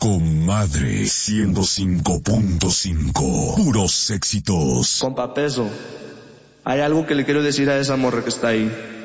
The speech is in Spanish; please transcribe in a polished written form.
Comadre 105.5. Puros éxitos. Compa Peso, hay algo que le quiero decir a esa morra que está ahí.